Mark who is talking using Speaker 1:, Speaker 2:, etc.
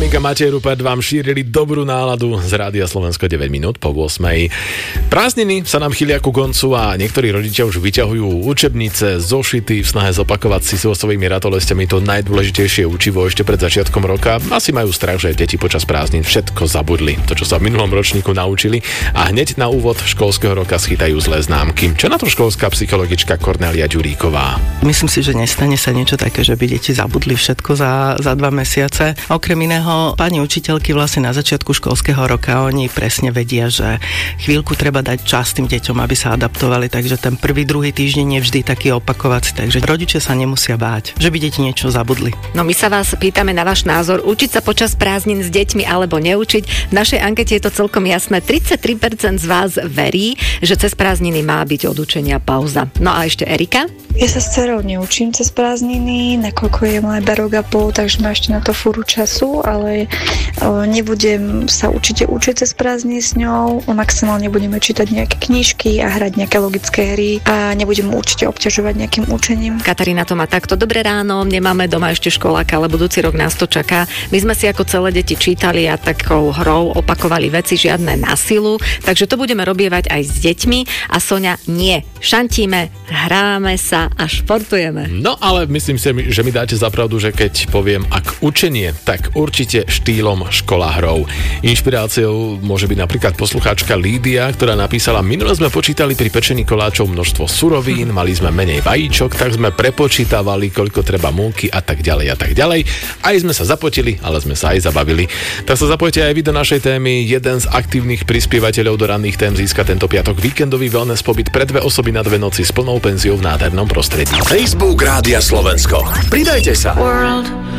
Speaker 1: Monika, Matej, Rupert vám šírili dobrú náladu z Rádia Slovensko 9 minút po 8. Prázdniny sa nám chylia ku koncu a niektorí rodičia už vyťahujú učebnice, zošity v snahe zopakovať si so svojimi ratolestiami to najdôležitejšie učivo ešte pred začiatkom roka. Asi majú strach, že deti počas prázdnin všetko zabudli, to čo sa v minulom ročníku naučili, a hneď na úvod školského roka schytajú zlé známky. Čo na to školská psychologička Kornélia Ďuríková?
Speaker 2: Myslím si, že nestane sa niečo také, že by deti zabudli všetko za 2 mesiace. Okrem iného, pani učiteľky vlastne na začiatku školského roka, oni presne vedia, že chvíľku treba dať čas tým deťom, aby sa adaptovali, takže ten prvý, druhý týždeň je vždy taký opakovací, takže rodičia sa nemusia báť, že by deti niečo zabudli.
Speaker 3: No my sa vás pýtame na váš názor, učiť sa počas prázdnin s deťmi alebo neučiť. V našej ankete je to celkom jasné. 33% z vás verí, že cez prázdniny má byť od učenia pauza. No a ešte Erika?
Speaker 4: Ja sa s dcerou neučím cez prázdniny, nakoľko je mladé rok a pol, takže má ešte na to fúru času, ale nebudem sa určite učiť cez prázdniny s ňou. Maximálne budeme čítať nejaké knižky a hrať nejaké logické hry a nebudem určite obťažovať nejakým učením.
Speaker 3: Katarína to má takto. Dobré ráno, nemáme doma ešte školáka, ale budúci rok nás to čaká. My sme si ako celé deti čítali a takou hrou opakovali veci, žiadne na silu, takže to budeme robievať aj s deťmi. A Soňa, nie. Šantíme, hráme sa a športujeme.
Speaker 1: No ale myslím si, že mi dáte za pravdu, že keď poviem ak učenie, tak určite štýlom škola hrou. Inšpiráciou môže byť napríklad poslucháčka Lídia, ktorá napísala: minule sme počítali pri pečení koláčov množstvo surovín, mali sme menej vajíčok, tak sme prepočítavali, koľko treba múky a tak ďalej a tak ďalej. Aj sme sa zapotili, ale sme sa aj zabavili. Tak sa zapojte aj vy do našej témy. Jeden z aktívnych prispievateľov do ranných tém získa tento piatok víkendový wellness pobyt pre 2 osoby na 2 noci s plnou penziou v nádhernom prostredí.
Speaker 5: Facebook Rádia Slovensko. Pridajte sa.